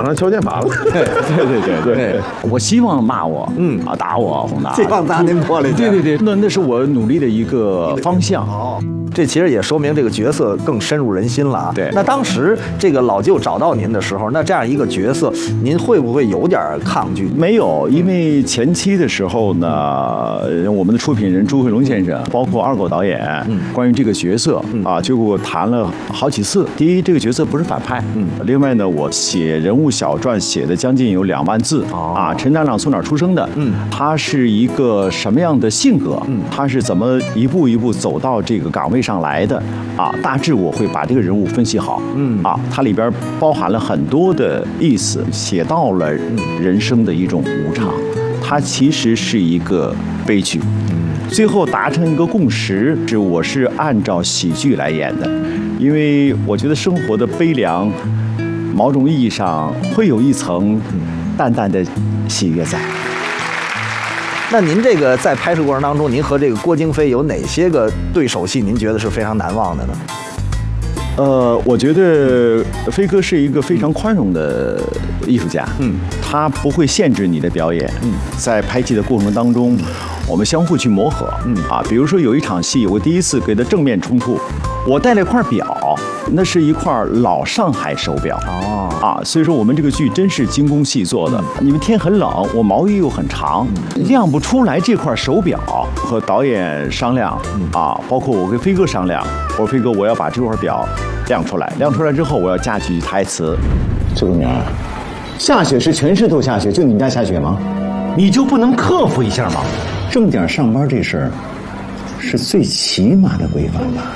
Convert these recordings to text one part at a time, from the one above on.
上敲键盘了。 对，我希望骂我，打我，宏达， 希望砸您玻璃。 对，那是我努力的一个方向。 这其实也说明这个角色更深入人心了啊。 对， 那当时这个老舅找到您的时候，那这样一个角色，您会不会有点抗拒？ 没有，因为前期的时候呢，我们的出品人朱慧龙先生，包括二狗导演，关于这个角色就跟我谈了好几次。第一，这个角色不是反派，另外呢，我写人物小传写的将近有2万字陈展朗从哪儿出生的？他是一个什么样的性格？他是怎么一步一步走到这个岗位上来的？大致我会把这个人物分析好。它里边包含了很多的意思，写到了人生的一种无常，它其实是一个悲剧。最后达成一个共识，我是按照喜剧来演的，因为我觉得生活的悲凉，某种意义上会有一层淡淡的喜悦在。 那您这个在拍摄过程当中，您和这个郭京飞有哪些个对手戏您觉得是非常难忘的呢？ 我觉得飞哥是一个非常宽容的艺术家，他不会限制你的表演，在拍戏的过程当中，我们相互去磨合，比如说有一场戏，我第一次给他正面冲突，我带了一块表，那是一块老上海手表，所以说我们这个剧真是精工细作的，因为天很冷，我毛衣又很长，亮不出来这块手表，和导演商量，包括我跟飞哥商量，我说飞哥，我要把这块表亮出来，亮出来之后，我要加几句台词。 这个娘，下雪是全市都下雪，就你们家下雪吗？你就不能克服一下吗？正点上班这事儿，是最起码的规范吧？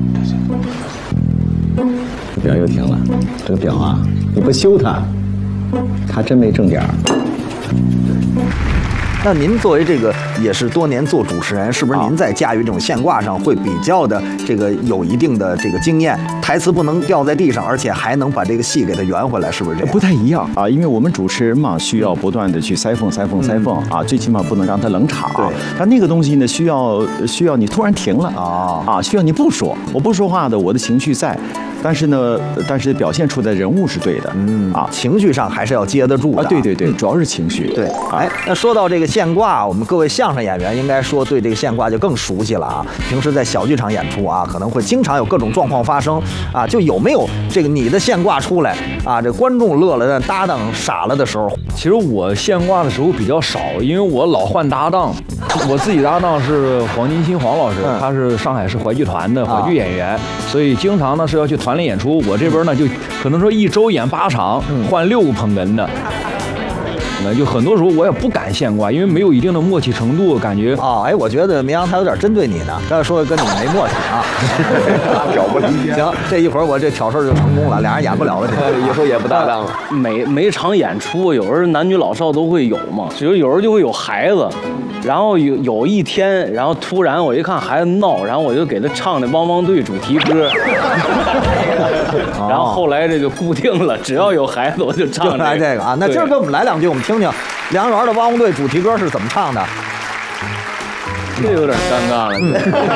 这表又停了，这个表啊，你不修它，它真没正点儿。 那您作为这个也是多年做主持人，是不是您在驾驭这种现挂上会比较的这个有一定的这个经验？台词不能掉在地上，而且还能把这个戏给它圆回来，是不是这样？ 不太一样因为我们主持人嘛，需要不断的去塞缝最起码不能让它冷场。 对， 但那个东西呢，需要你突然停了需要你不说，我不说话的，我的情绪在。但是表现出的人物是对的， 情绪上还是要接得住的。 对，主要是情绪。 对，那说到这个现挂，我们各位相声演员应该说对这个现挂就更熟悉了啊。平时在小剧场演出可能会经常有各种状况发生就有没有这个你的现挂出来这观众乐了，搭档傻了的时候？ 其实我现挂的时候比较少，因为我老换搭档。我自己搭档是黄金星黄老师，他是上海市淮剧团的淮剧演员，所以经常呢是要去团里演出。我这边呢就可能说1周演8场，换6个捧哏的。那就很多时候我也不敢现挂，因为没有一定的默契程度，感觉我觉得明阳他有点针对你呢，他说跟你没默契挑拨离间。 行，这一会儿我这挑事就成功了，俩人演不了了， 以后也不搭档了。每场演出，有时候男女老少都会有嘛，有时候就会有孩子，然后有一天，然后突然我一看孩子闹，然后我就给他唱那汪汪队主题歌，然后后来这就固定了，只要有孩子我就唱这个那今儿给我们来2句，我们听听梁园的汪汪队主题歌是怎么唱的。 这有点尴尬了。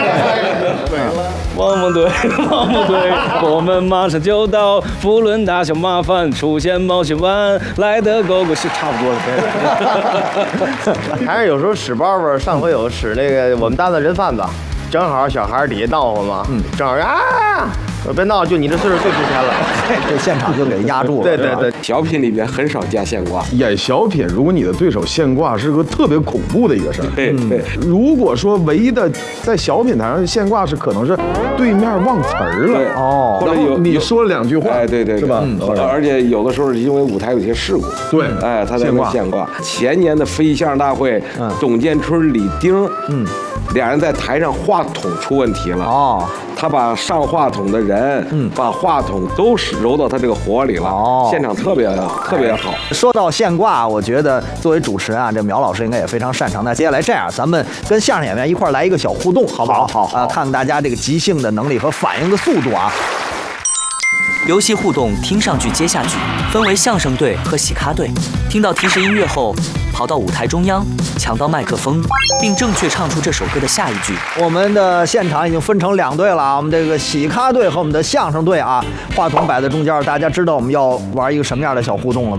汪汪队，汪汪队，我们马上就到，不论大小麻烦，出现冒险湾，来的狗狗是差不多了。 还是有时候使包包，上回有使那个我们搭的人贩子，正好小孩底下闹哄嘛，正好我别闹，就你这岁数最值钱了， 这现场就给压住了。 对， 小品里边很少加现挂。 演小品，如果你的对手现挂，是个特别恐怖的一个事儿。 对。 如果说唯一的在小品台上现挂是可能是对面忘词儿了， 或者你说了2句话， 对， 是吧？ 而且有的时候是因为舞台有些事故， 对， 他才能现挂。前年的非遗相声大会，董建春、李丁，俩人在台上话筒出问题了，他把上话筒的人，把话筒都揉到他这个火里了，现场特别好。 说到现挂，我觉得作为主持人这苗老师应该也非常擅长。那接下来这样，咱们跟相声演员一块来一个小互动，好不好？好，看看大家这个即兴的能力和反应的速度游戏互动，听上句接下句，分为相声队和喜咖队。听到提示音乐后，跑到舞台中央，抢到麦克风，并正确唱出这首歌的下一句。 我们的现场已经分成2队了我们这个喜咖队和我们的相声队话筒摆在中间，大家知道我们要玩一个什么样的小互动了吗？